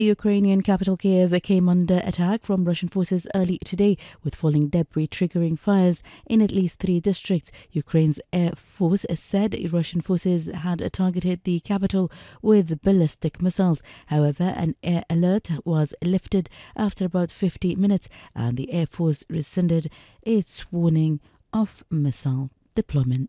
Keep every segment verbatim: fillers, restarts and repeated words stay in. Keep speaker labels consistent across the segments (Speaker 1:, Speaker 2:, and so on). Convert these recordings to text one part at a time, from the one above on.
Speaker 1: Ukrainian capital Kiev came under attack from Russian forces early today, with falling debris triggering fires in at least three districts. Ukraine's Air Force said Russian forces had targeted the capital with ballistic missiles. However, an air alert was lifted after about fifty minutes, and the Air Force rescinded its warning of missile deployment.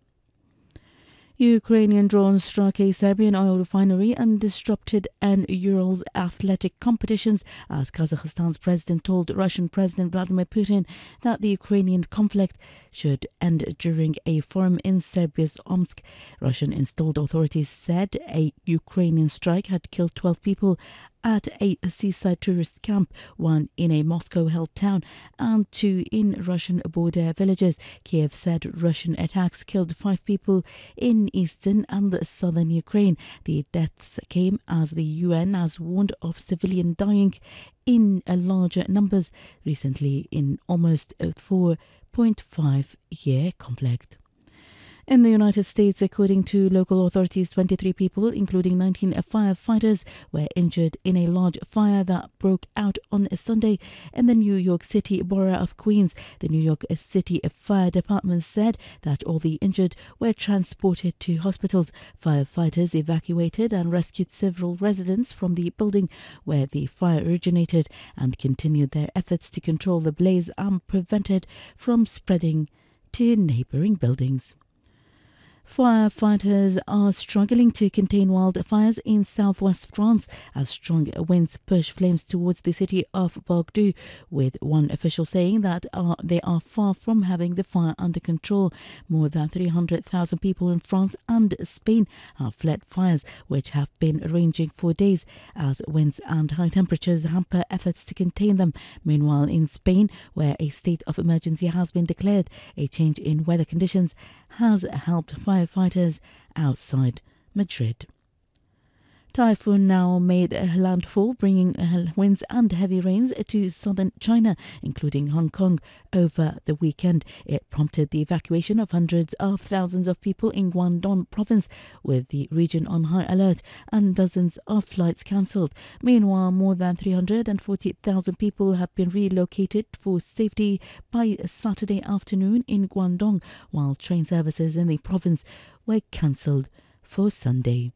Speaker 1: Ukrainian drones struck a Serbian oil refinery and disrupted an Urals athletic competitions as Kazakhstan's president told Russian President Vladimir Putin that the Ukrainian conflict should end during a forum in Serbia's Omsk. Russian-installed authorities said a Ukrainian strike had killed twelve people at a seaside tourist camp, one in a Moscow-held town and two in Russian border villages. Kiev said Russian attacks killed five people in eastern and southern Ukraine. The deaths came as the U N has warned of civilian dying in larger numbers recently in almost a four point five year conflict. In the United States, according to local authorities, twenty-three people, including nineteen firefighters, were injured in a large fire that broke out on a Sunday in the New York City borough of Queens. The New York City Fire Department said that all the injured were transported to hospitals. Firefighters evacuated and rescued several residents from the building where the fire originated and continued their efforts to control the blaze and prevent it from spreading to neighboring buildings. Firefighters are struggling to contain wildfires in southwest France as strong winds push flames towards the city of Bordeaux, with one official saying that uh, they are far from having the fire under control. More than three hundred thousand people in France and Spain have fled fires, which have been raging for days as winds and high temperatures hamper efforts to contain them. Meanwhile, in Spain, where a state of emergency has been declared, a change in weather conditions has helped firefighters outside Madrid. Typhoon now made landfall, bringing winds and heavy rains to southern China, including Hong Kong, over the weekend. It prompted the evacuation of hundreds of thousands of people in Guangdong province, with the region on high alert and dozens of flights cancelled. Meanwhile, more than three hundred forty thousand people have been relocated for safety by Saturday afternoon in Guangdong, while train services in the province were cancelled for Sunday.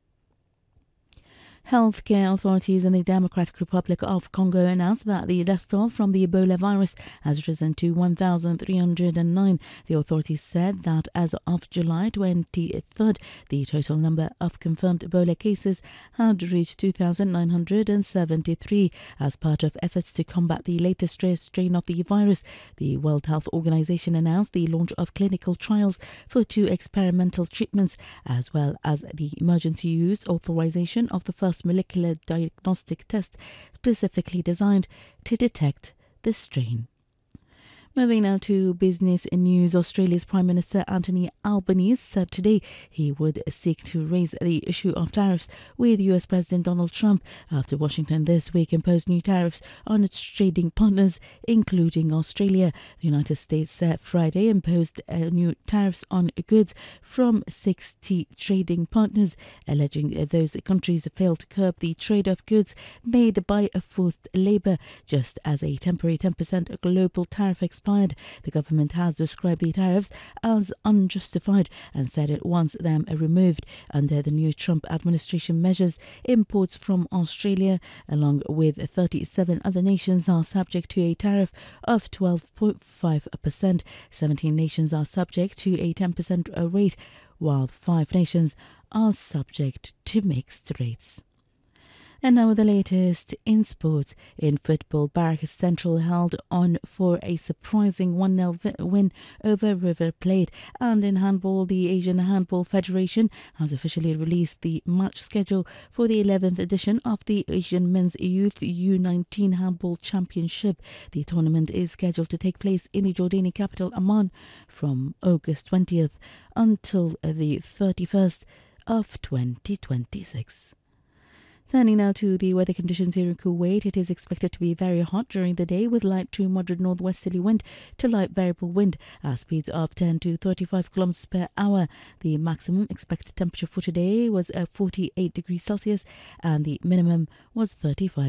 Speaker 1: Healthcare authorities in the Democratic Republic of Congo announced that the death toll from the Ebola virus has risen to one thousand three hundred nine. The authorities said that as of July twenty-third, the total number of confirmed Ebola cases had reached two thousand nine hundred seventy-three. As part of efforts to combat the latest strain of the virus, the World Health Organization announced the launch of clinical trials for two experimental treatments, as well as the emergency use authorization of the first molecular diagnostic test specifically designed to detect the strain. Moving now to business news, Australia's Prime Minister Anthony Albanese said today he would seek to raise the issue of tariffs with U S President Donald Trump after Washington this week imposed new tariffs on its trading partners, including Australia. The United States said Friday imposed uh, new tariffs on goods from sixty trading partners, alleging those countries failed to curb the trade of goods made by forced labour, just as a temporary ten percent global tariff expired. The government has described the tariffs as unjustified and said it wants them removed. Under the new Trump administration measures, imports from Australia, along with thirty-seven other nations, are subject to a tariff of twelve point five percent. seventeen nations are subject to a ten percent rate, while five nations are subject to mixed rates. And now the latest in sports. In football, Barrack Central held on for a surprising one nil win over River Plate. And in handball, the Asian Handball Federation has officially released the match schedule for the eleventh edition of the Asian Men's Youth U nineteen Handball Championship. The tournament is scheduled to take place in the Jordanian capital Amman from August twentieth until the thirty-first of twenty twenty-six. Turning now to the weather conditions here in Kuwait, it is expected to be very hot during the day with light to moderate northwesterly wind to light variable wind at speeds of ten to thirty-five kilometers per hour. The maximum expected temperature for today was uh, forty-eight degrees Celsius and the minimum was thirty-five.